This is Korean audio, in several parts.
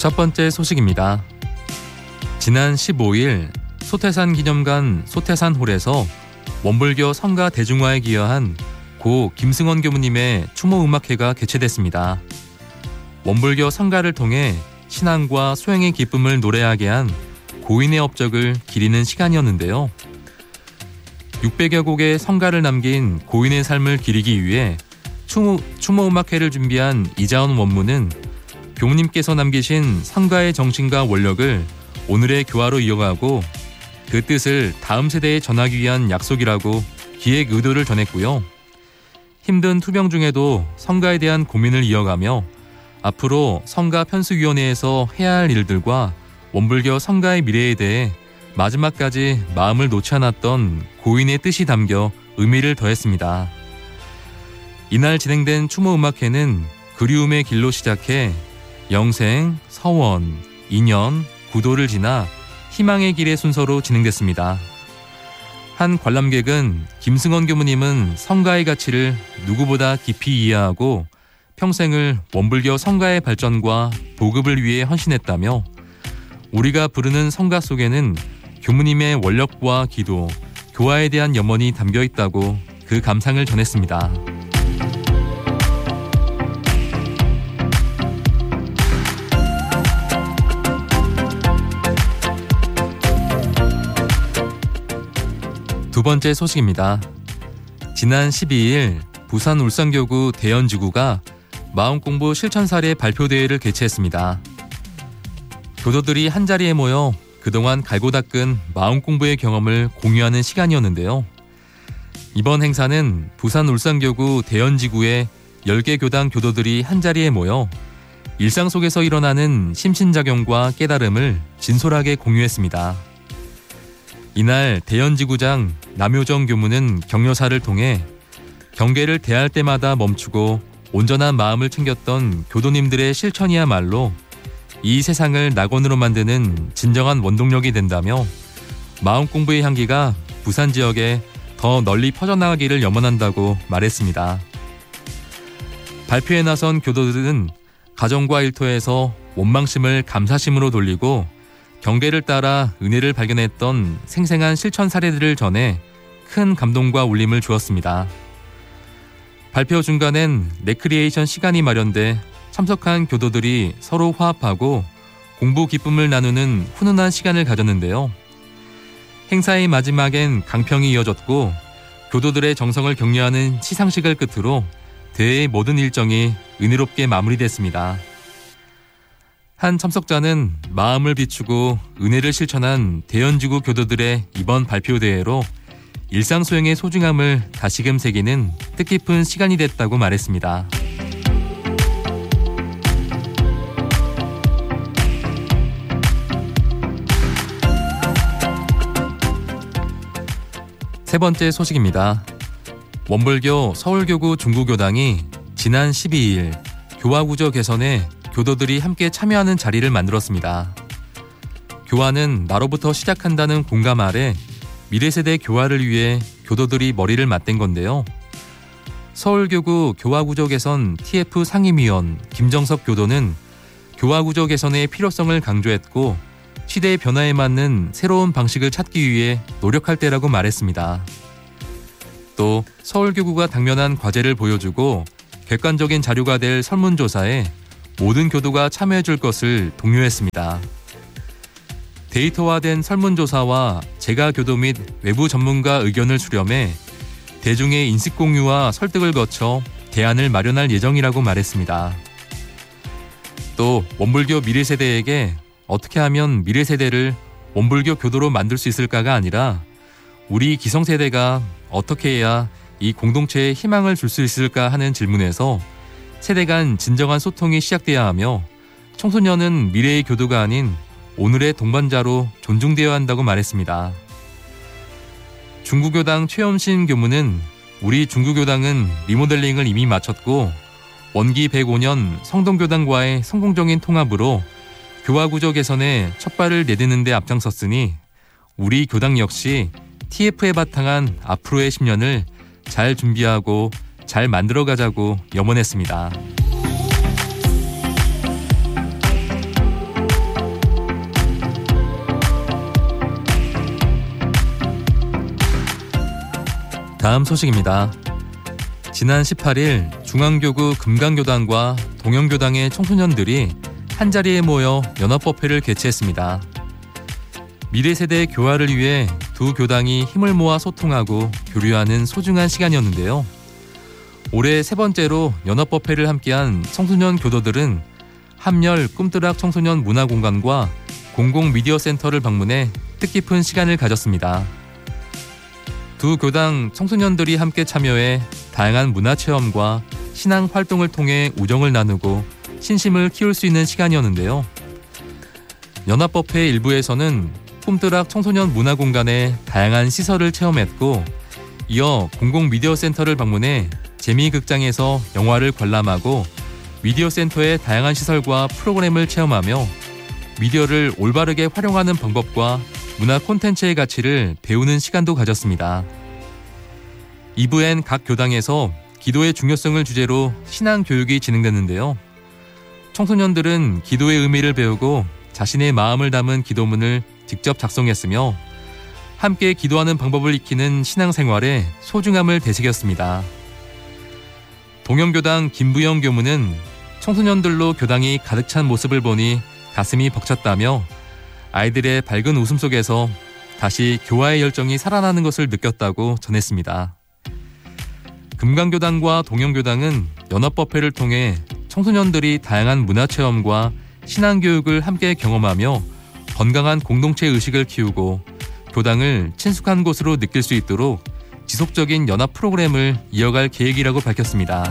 첫 번째 소식입니다. 지난 15일 소태산 기념관 소태산홀에서 원불교 성가 대중화에 기여한 고 김승원 교무님의 추모음악회가 개최됐습니다. 원불교 성가를 통해 신앙과 소행의 기쁨을 노래하게 한 고인의 업적을 기리는 시간이었는데요. 600여 곡의 성가를 남긴 고인의 삶을 기리기 위해 추모음악회를 준비한 이자원 원무는 교무님께서 남기신 성가의 정신과 원력을 오늘의 교화로 이어가고 그 뜻을 다음 세대에 전하기 위한 약속이라고 기획 의도를 전했고요. 힘든 투병 중에도 성가에 대한 고민을 이어가며 앞으로 성가 편수위원회에서 해야 할 일들과 원불교 성가의 미래에 대해 마지막까지 마음을 놓지 않았던 고인의 뜻이 담겨 의미를 더했습니다. 이날 진행된 추모음악회는 그리움의 길로 시작해 영생, 서원, 인연, 구도를 지나 희망의 길의 순서로 진행됐습니다. 한 관람객은 김승원 교무님은 성가의 가치를 누구보다 깊이 이해하고 평생을 원불교 성가의 발전과 보급을 위해 헌신했다며 우리가 부르는 성가 속에는 교무님의 원력과 기도, 교화에 대한 염원이 담겨 있다고 그 감상을 전했습니다. 두 번째 소식입니다. 지난 12일 부산 울산교구 대연지구가 마음공부 실천사례 발표대회를 개최했습니다. 교도들이 한자리에 모여 그동안 갈고 닦은 마음공부의 경험을 공유하는 시간이었는데요. 이번 행사는 부산 울산교구 대연지구의 10개 교당 교도들이 한자리에 모여 일상 속에서 일어나는 심신작용과 깨달음을 진솔하게 공유했습니다. 이날 대연지구장 남효정 교무는 격려사를 통해 경계를 대할 때마다 멈추고 온전한 마음을 챙겼던 교도님들의 실천이야말로 이 세상을 낙원으로 만드는 진정한 원동력이 된다며 마음공부의 향기가 부산 지역에 더 널리 퍼져나가기를 염원한다고 말했습니다. 발표에 나선 교도들은 가정과 일터에서 원망심을 감사심으로 돌리고 경계를 따라 은혜를 발견했던 생생한 실천 사례들을 전해 큰 감동과 울림을 주었습니다. 발표 중간엔 레크리에이션 시간이 마련돼 참석한 교도들이 서로 화합하고 공부 기쁨을 나누는 훈훈한 시간을 가졌는데요. 행사의 마지막엔 강평이 이어졌고 교도들의 정성을 격려하는 시상식을 끝으로 대회의 모든 일정이 은혜롭게 마무리됐습니다. 한 참석자는 마음을 비추고 은혜를 실천한 대연지구 교도들의 이번 발표대회로 일상 소행의 소중함을 다시금 새기는 뜻깊은 시간이 됐다고 말했습니다. 세 번째 소식입니다. 원불교 서울교구 중구교당이 지난 12일 교화구조 개선에 교도들이 함께 참여하는 자리를 만들었습니다. 교화는 나로부터 시작한다는 공감 아래 미래세대 교화를 위해 교도들이 머리를 맞댄 건데요. 서울교구 교화구조 개선 TF 상임위원 김정석 교도는 교화구조 개선의 필요성을 강조했고 시대의 변화에 맞는 새로운 방식을 찾기 위해 노력할 때라고 말했습니다. 또 서울교구가 당면한 과제를 보여주고 객관적인 자료가 될 설문조사에 모든 교도가 참여해줄 것을 독려했습니다. 데이터화된 설문조사와 제가 교도 및 외부 전문가 의견을 수렴해 대중의 인식 공유와 설득을 거쳐 대안을 마련할 예정이라고 말했습니다. 또 원불교 미래세대에게 어떻게 하면 미래세대를 원불교 교도로 만들 수 있을까가 아니라 우리 기성세대가 어떻게 해야 이 공동체에 희망을 줄 수 있을까 하는 질문에서 세대 간 진정한 소통이 시작돼야 하며 청소년은 미래의 교도가 아닌 오늘의 동반자로 존중되어야 한다고 말했습니다. 중구교당 최엄신 교무는 우리 중구교당은 리모델링을 이미 마쳤고 원기 105년 성동교당과의 성공적인 통합으로 교화구조 개선에 첫발을 내딛는 데 앞장섰으니 우리 교당 역시 TF에 바탕한 앞으로의 10년을 잘 준비하고 잘 만들어가자고 염원했습니다. 다음 소식입니다. 지난 18일 중앙교구 금강교당과 동영교당의 청소년들이 한자리에 모여 연합법회를 개최했습니다. 미래세대 교화를 위해 두 교당이 힘을 모아 소통하고 교류하는 소중한 시간이었는데요. 올해 세 번째로 연합법회를 함께한 청소년 교도들은 함열 꿈뜨락 청소년 문화공간과 공공미디어센터를 방문해 뜻깊은 시간을 가졌습니다. 두 교당 청소년들이 함께 참여해 다양한 문화체험과 신앙활동을 통해 우정을 나누고 신심을 키울 수 있는 시간이었는데요. 연합법회 일부에서는 꿈뜨락 청소년 문화공간의 다양한 시설을 체험했고, 이어 공공미디어센터를 방문해 재미극장에서 영화를 관람하고 미디어센터의 다양한 시설과 프로그램을 체험하며 미디어를 올바르게 활용하는 방법과 문화 콘텐츠의 가치를 배우는 시간도 가졌습니다. 2부엔 각 교당에서 기도의 중요성을 주제로 신앙 교육이 진행됐는데요. 청소년들은 기도의 의미를 배우고 자신의 마음을 담은 기도문을 직접 작성했으며 함께 기도하는 방법을 익히는 신앙생활에 소중함을 되새겼습니다. 동영교당 김부영 교무는 청소년들로 교당이 가득 찬 모습을 보니 가슴이 벅찼다며 아이들의 밝은 웃음 속에서 다시 교화의 열정이 살아나는 것을 느꼈다고 전했습니다. 금강교당과 동영교당은 연합법회를 통해 청소년들이 다양한 문화체험과 신앙교육을 함께 경험하며 건강한 공동체 의식을 키우고 교당을 친숙한 곳으로 느낄 수 있도록 지속적인 연합 프로그램을 이어갈 계획이라고 밝혔습니다.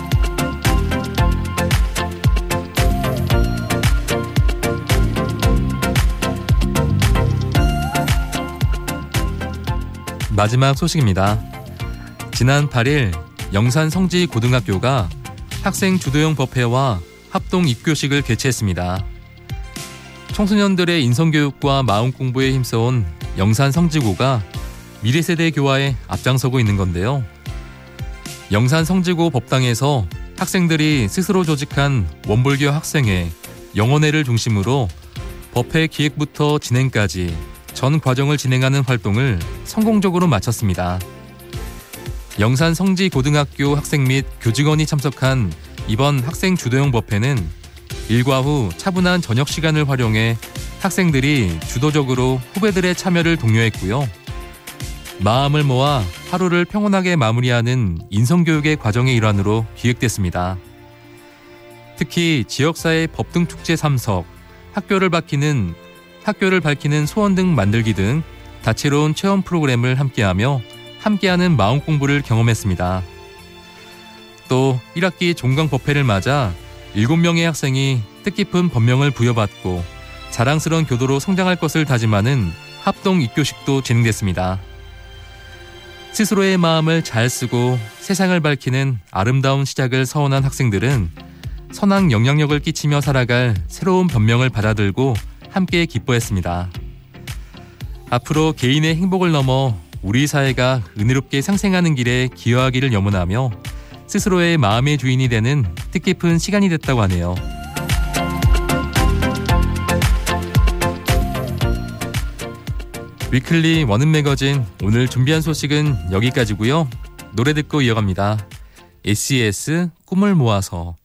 마지막 소식입니다. 지난 8일 영산 성지고등학교가 학생 주도형 법회와 합동 입교식을 개최했습니다. 청소년들의 인성교육과 마음 공부에 힘써온 영산 성지고가 미래세대 교화에 앞장서고 있는 건데요. 영산 성지고 법당에서 학생들이 스스로 조직한 원불교 학생회, 영어회를 중심으로 법회 기획부터 진행까지 전 과정을 진행하는 활동을 성공적으로 마쳤습니다. 영산 성지고등학교 학생 및 교직원이 참석한 이번 학생 주도형 법회는 일과 후 차분한 저녁 시간을 활용해 학생들이 주도적으로 후배들의 참여를 독려했고요. 마음을 모아 하루를 평온하게 마무리하는 인성교육의 과정의 일환으로 기획됐습니다. 특히 지역사회 법등축제 참석, 학교를 밝히는 소원 등 만들기 등 다채로운 체험 프로그램을 함께하며 함께하는 마음 공부를 경험했습니다. 또 1학기 종강법회를 맞아 7명의 학생이 뜻깊은 법명을 부여받고 자랑스러운 교도로 성장할 것을 다짐하는 합동 입교식도 진행됐습니다. 스스로의 마음을 잘 쓰고 세상을 밝히는 아름다운 시작을 서원한 학생들은 선한 영향력을 끼치며 살아갈 새로운 변명을 받아들고 함께 기뻐했습니다. 앞으로 개인의 행복을 넘어 우리 사회가 은혜롭게 상생하는 길에 기여하기를 염원하며 스스로의 마음의 주인이 되는 뜻깊은 시간이 됐다고 하네요. 위클리 원음 매거진 오늘 준비한 소식은 여기까지고요. 노래 듣고 이어갑니다. SES 꿈을 모아서.